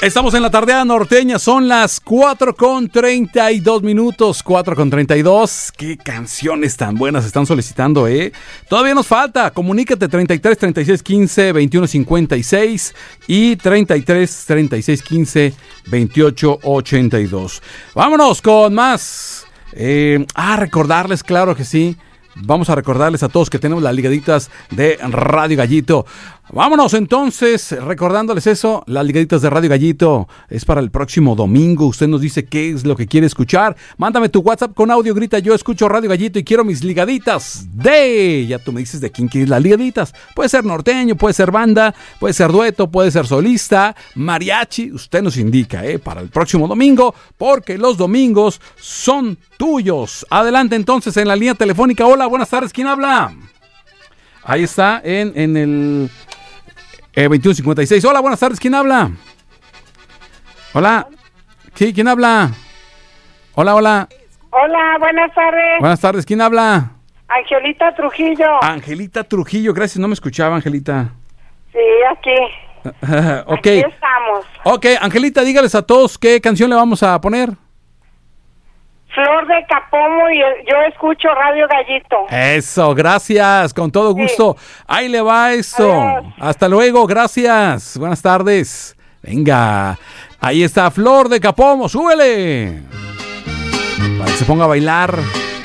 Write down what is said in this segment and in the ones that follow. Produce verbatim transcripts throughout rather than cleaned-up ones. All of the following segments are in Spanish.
Estamos en la tardeada norteña, son las cuatro con treinta y dos minutos, cuatro con treinta y dos. Qué canciones tan buenas están solicitando, ¿eh? Todavía nos falta, comunícate treinta y tres, treinta y seis, quince, veintiuno, cincuenta y seis y treinta y tres, treinta y seis, quince, veintiocho, ochenta y dos. Vámonos con más. Eh, ah, recordarles, claro que sí. Vamos a recordarles a todos que tenemos las ligaditas de Radio Gallito. Vámonos entonces, recordándoles eso, las ligaditas de Radio Gallito es para el próximo domingo. Usted nos dice qué es lo que quiere escuchar. Mándame tu WhatsApp con audio, grita: yo escucho Radio Gallito y quiero mis ligaditas de... Ya tú me dices de quién quieres las ligaditas. Puede ser norteño, puede ser banda, puede ser dueto, puede ser solista, mariachi. Usted nos indica, ¿eh? Para el próximo domingo, porque los domingos son tuyos. Adelante entonces en la línea telefónica. Hola, buenas tardes, ¿quién habla? Ahí está, en, en el eh, veintiuno cincuenta y seis. Hola, buenas tardes, ¿quién habla? Hola, ¿sí? ¿Quién habla? Hola, hola. Hola, buenas tardes. Buenas tardes, ¿quién habla? Angelita Trujillo. Angelita Trujillo, gracias, no me escuchaba, Angelita. Sí, aquí. Ok. Aquí estamos. Ok, Angelita, dígales a todos qué canción le vamos a poner. Flor de Capomo y yo escucho Radio Gallito. Eso, gracias, con todo gusto. Sí. Ahí le va eso. Adiós. Hasta luego, gracias. Buenas tardes. Venga, ahí está Flor de Capomo, súbele. Para que se ponga a bailar.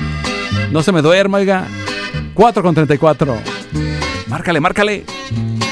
No se me duerma, oiga. cuatro con treinta y cuatro. Márcale, márcale.